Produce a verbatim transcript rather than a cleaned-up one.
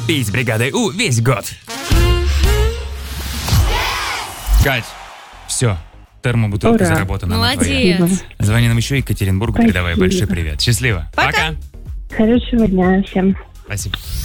Пить с бригадой У весь год. Кать, все, термобутылка Ура. заработана. Она твоя. Молодец. Звони нам еще Екатеринбургу, Спасибо. передавай большой привет. Счастливо. Пока. Хорошего дня всем. Спасибо.